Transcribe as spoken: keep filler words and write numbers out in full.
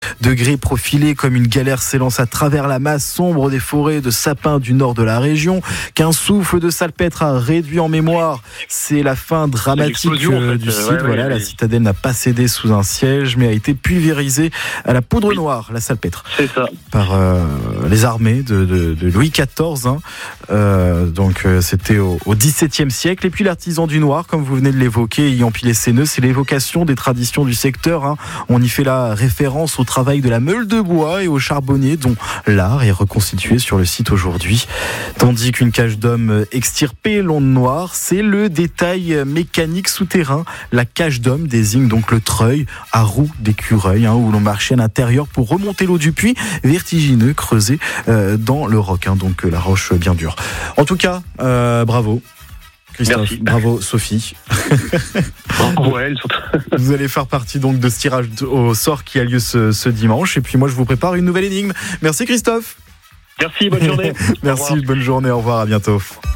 degrés profilés comme une galère s'élance à travers la masse sombre des forêts de sapins du nord de la région. Qu'un souffle de salpêtre a réduit en mémoire, c'est la fin dramatique euh, du site. Ouais, voilà, ouais, la ouais. citadelle n'a pas cédé sous un siège, mais a été pulvérisée à la poudre oui. noire, la salpêtre, c'est ça. par euh, les armées de, de, de Louis quatorze. Hein. Euh, donc euh, c'était au, au dix-septième siècle. Et puis l'artisan du noir, comme vous venez de l'évoquer, ayant empilé ses nœuds, c'est l'évocation des traditions du secteur. Hein. On y fait la référence au travail de la meule de bois et aux charbonniers, dont l'art est reconstitué sur le site aujourd'hui. Tandis qu'une cage d'homme extirpée, l'onde noire, c'est le détail mécanique souterrain. La cage d'homme désigne donc le treuil à roue d'écureuil, hein, où l'on marchait à l'intérieur pour remonter l'eau du puits vertigineux creusé euh, dans le roc, hein, donc la roche bien dure. En tout cas, euh, bravo Christophe, merci. Bravo Sophie. Ouais, vous allez faire partie donc de ce tirage au sort qui a lieu ce, ce dimanche, et puis moi je vous prépare une nouvelle énigme. Merci Christophe. Merci, bonne journée. Merci, bonne journée, au revoir, à bientôt.